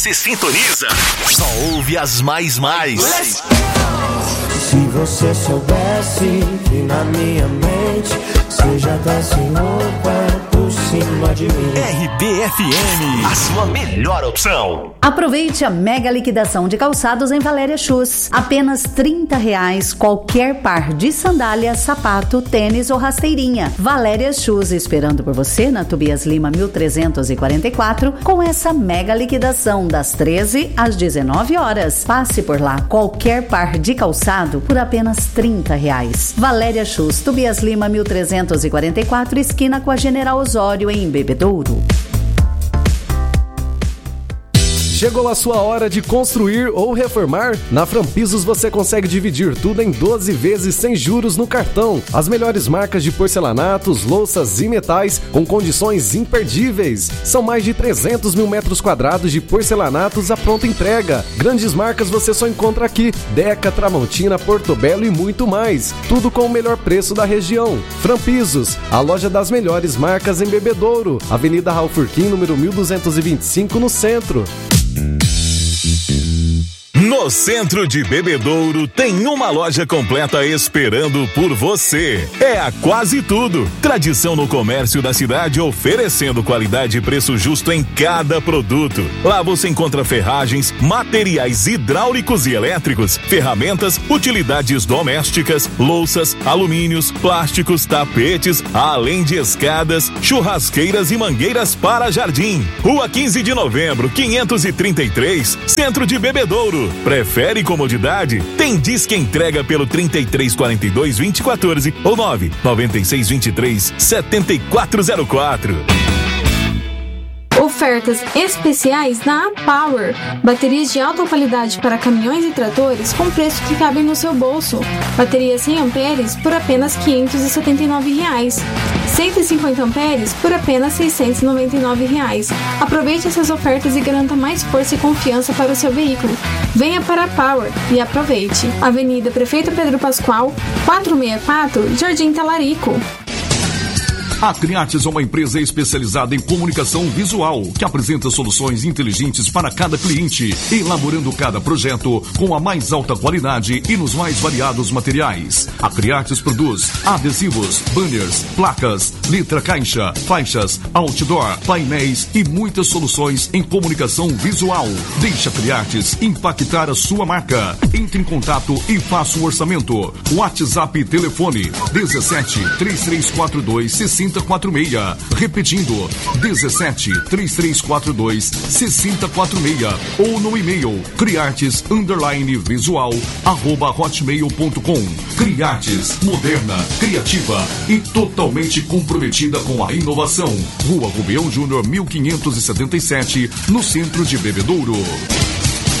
Se sintoniza, só ouve as mais. Se você soubesse que na minha mente você já desce roupa por cima de mim. RBFM, a sua melhor opção. Aproveite a mega liquidação de calçados em Valéria Shoes. Apenas R$30 qualquer par de sandália, sapato, tênis ou rasteirinha. Valéria Shoes esperando por você na Tobias Lima 1344 com essa mega liquidação das 13 às 19 horas. Passe por lá. Qualquer par de calçado por apenas R$30. Valéria Shoes, Tobias Lima 1344, esquina com a General Osório em Bebedouro. Chegou a sua hora de construir ou reformar? Na Frampisos você consegue dividir tudo em 12 vezes sem juros no cartão. As melhores marcas de porcelanatos, louças e metais com condições imperdíveis. São mais de 300 mil metros quadrados de porcelanatos à pronta entrega. Grandes marcas você só encontra aqui. Deca, Tramontina, Portobello e muito mais. Tudo com o melhor preço da região. Frampisos, a loja das melhores marcas em Bebedouro. Avenida Raul Furquim, número 1225, no centro. No centro de Bebedouro tem uma loja completa esperando por você. É a Quase Tudo. Tradição no comércio da cidade, oferecendo qualidade e preço justo em cada produto. Lá você encontra ferragens, materiais hidráulicos e elétricos, ferramentas, utilidades domésticas, louças, alumínios, plásticos, tapetes, além de escadas, churrasqueiras e mangueiras para jardim. Rua 15 de Novembro, 533, Centro de Bebedouro. Prefere comodidade? Tem Disque Entrega pelo 3342-2014 ou 99623-7404. Ofertas especiais na Power. Baterias de alta qualidade para caminhões e tratores com preço que cabem no seu bolso. Bateria 100 amperes por apenas R$579. 150 amperes por apenas R$699. Aproveite essas ofertas e garanta mais força e confiança para o seu veículo. Venha para a Power e aproveite. Avenida Prefeito Pedro Pascoal, 464, Jardim Talarico. A Criates é uma empresa especializada em comunicação visual, que apresenta soluções inteligentes para cada cliente, elaborando cada projeto com a mais alta qualidade e nos mais variados materiais. A Criates produz adesivos, banners, placas, letra caixa, faixas, outdoor, painéis e muitas soluções em comunicação visual. Deixe a Criates impactar a sua marca. Entre em contato e faça um orçamento. WhatsApp e telefone 17 3342 6046. Repetindo, 17 3342 6046 ou no e-mail criartes_visual@hotmail.com. Criartes, moderna, criativa e totalmente comprometida com a inovação. Rua Rubião Júnior 1577, no centro de Bebedouro.